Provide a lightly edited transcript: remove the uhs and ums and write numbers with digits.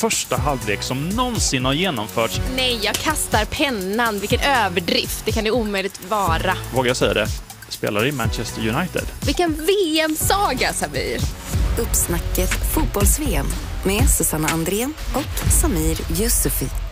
första halvlek som någonsin har genomförts. Nej, jag kastar pennan. Vilken överdrift. Det kan det omöjligt vara. Vågar jag säga det? Spelar i Manchester United. Vilken VM-saga, Samir. Uppsnacket fotbolls-VM med Susanna Andrén och Samir Yusufi.